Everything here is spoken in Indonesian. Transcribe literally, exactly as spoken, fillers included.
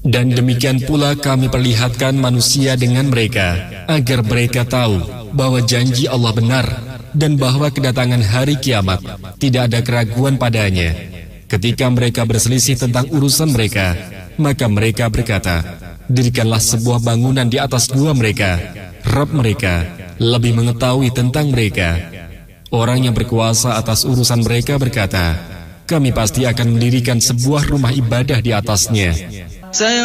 Dan demikian pula kami perlihatkan manusia dengan mereka, agar mereka tahu bahwa janji Allah benar, dan bahwa kedatangan hari kiamat tidak ada keraguan padanya. Ketika mereka berselisih tentang urusan mereka, maka mereka berkata, dirikanlah sebuah bangunan di atas gua mereka. Rabb mereka lebih mengetahui tentang mereka. Orang yang berkuasa atas urusan mereka berkata, kami pasti akan mendirikan sebuah rumah ibadah di atasnya.